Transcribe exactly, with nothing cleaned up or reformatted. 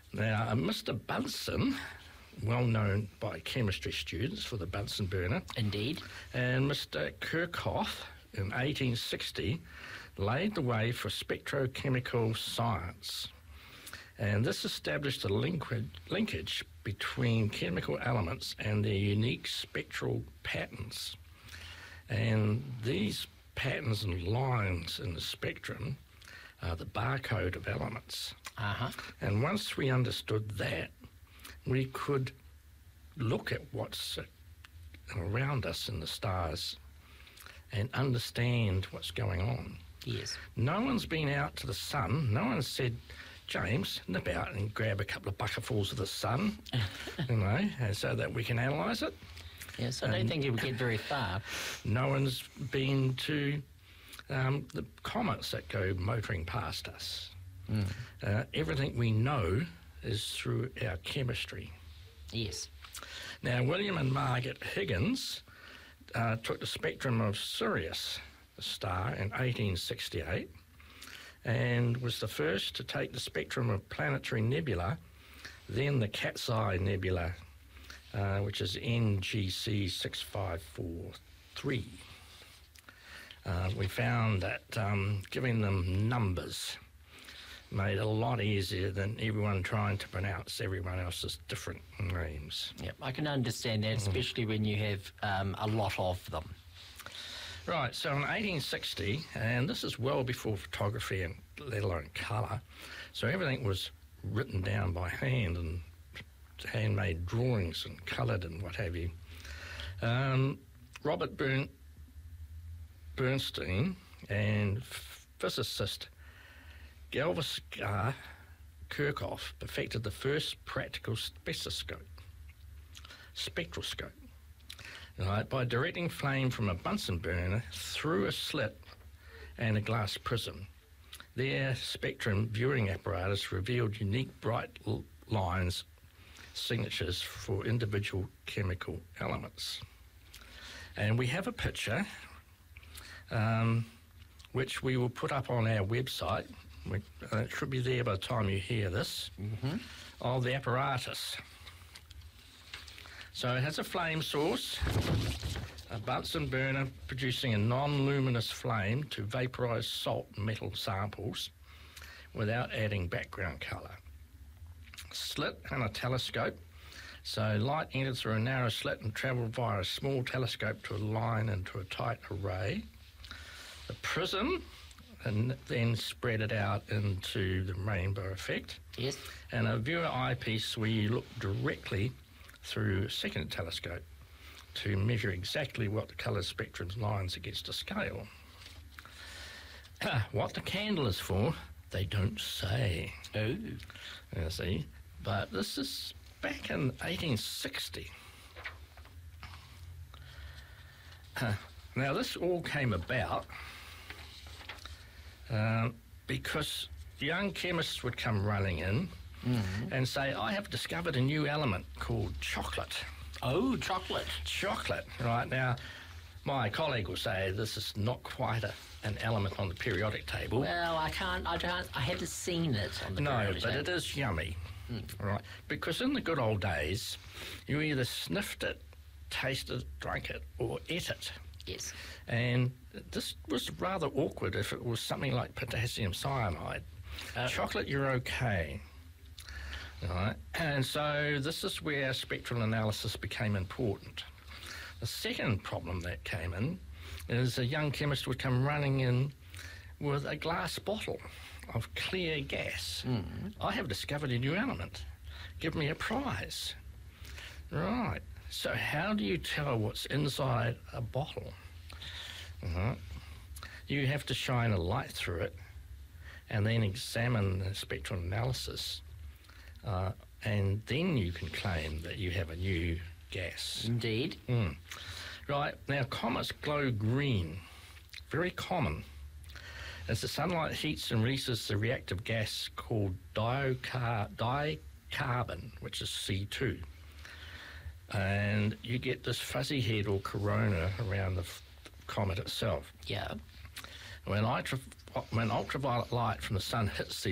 Now, uh, Mister Bunsen, well known by chemistry students for the Bunsen burner, Indeed. and Mister Kirchhoff in eighteen sixty laid the way for spectrochemical science. And this established a linkage, linkage between chemical elements and their unique spectral patterns. And these patterns and lines in the spectrum are the barcode of elements. Uh-huh. And once we understood that, we could look at what's around us in the stars and understand what's going on. Yes. No one's been out to the sun. No one said, James, nip out and grab a couple of bucketfuls of the sun, you know, and so that we can analyse it. Yes, I don't Um, think it would get very far. No one's been to um, the comets that go motoring past us. Mm. Uh, everything we know is through our chemistry. Yes. Now, William and Margaret Higgins uh, took the spectrum of Sirius, the star, in eighteen sixty-eight, and was the first to take the spectrum of planetary nebula, then the Cat's Eye Nebula, uh, which is N G C six five four three. Uh, we found that um, giving them numbers made it a lot easier than everyone trying to pronounce everyone else's different names. Yep, I can understand that, especially when you have um, a lot of them. Right, so in eighteen sixty, and this is well before photography and let alone colour, so everything was written down by hand and handmade drawings and coloured and what have you. Um, Robert Bern- Bernstein and physicist Galvaskar Kirchhoff perfected the first practical spectroscope, spectroscope, right, by directing flame from a Bunsen burner through a slit and a glass prism. Their spectrum viewing apparatus revealed unique bright l- lines, signatures for individual chemical elements. And we have a picture um, which we will put up on our website. We, uh, it should be there by the time you hear this, Mm-hmm. of the apparatus. So it has a flame source, a Bunsen burner producing a non-luminous flame to vaporise salt metal samples without adding background colour. Slit and a telescope, so light enters through a narrow slit and travels via a small telescope to align into a tight array. The prism, and then spread it out into the rainbow effect. Yes. And a viewer eyepiece where you look directly through a second telescope to measure exactly what the colour spectrum lines against a scale. What the candle is for, they don't say. Oh. You see, but this is back in eighteen sixty. Uh, now, this all came about um, because young chemists would come running in Mm-hmm. and say, I have discovered a new element called chocolate. Oh, chocolate. Chocolate, right? Now, my colleague will say this is not quite a, an element on the periodic table. Well, I can't, I don't, I haven't seen it on the No, periodic but table. it is yummy, Mm. right? Because in the good old days, you either sniffed it, tasted it, drank it, or ate it. Yes. And this was rather awkward if it was something like potassium cyanide. Uh, Chocolate, you're okay. Right? And so this is where spectral analysis became important. The second problem that came in is a young chemist would come running in with a glass bottle of clear gas. Mm. I have discovered a new element. Give me a prize. Right. So how do you tell what's inside a bottle? Uh-huh. You have to shine a light through it and then examine the spectral analysis. Uh, and then you can claim that you have a new gas. Indeed. Mm. Right, now comets glow green, very common. As the sunlight heats and releases the reactive gas called diocar- dicarbon, which is C two. And you get this fuzzy head or corona around the f- comet itself. Yeah. When, ultra- when ultraviolet light from the sun hits the